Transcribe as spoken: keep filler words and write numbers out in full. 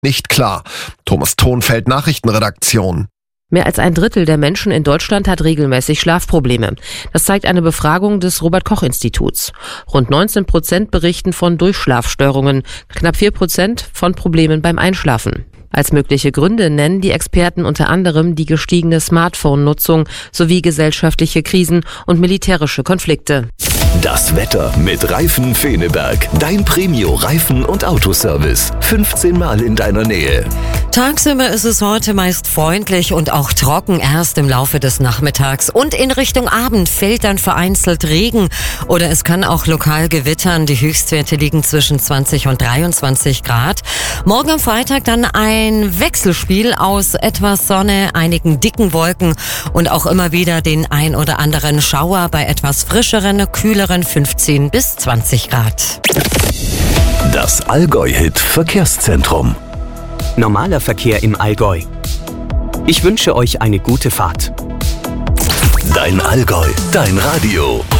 nicht klar. Thomas Thonfeld, Nachrichtenredaktion. Mehr als ein Drittel der Menschen in Deutschland hat regelmäßig Schlafprobleme. Das zeigt eine Befragung des Robert-Koch-Instituts. Rund neunzehn Prozent berichten von Durchschlafstörungen, knapp vier Prozent von Problemen beim Einschlafen. Als mögliche Gründe nennen die Experten unter anderem die gestiegene Smartphone-Nutzung sowie gesellschaftliche Krisen und militärische Konflikte. Das Wetter mit Reifen Feneberg. Dein Premio-Reifen- und Autoservice. fünfzehn Mal in deiner Nähe. Tagsüber ist es heute meist freundlich und auch trocken erst im Laufe des Nachmittags. Und in Richtung Abend fällt dann vereinzelt Regen oder es kann auch lokal gewittern. Die Höchstwerte liegen zwischen zwanzig und dreiundzwanzig Grad. Morgen am Freitag dann ein Wechselspiel aus etwas Sonne, einigen dicken Wolken und auch immer wieder den ein oder anderen Schauer bei etwas frischeren, kühleren fünfzehn bis zwanzig Grad. Das Allgäu-Hit Verkehrszentrum. Normaler Verkehr im Allgäu. Ich wünsche euch eine gute Fahrt. Dein Allgäu, dein Radio.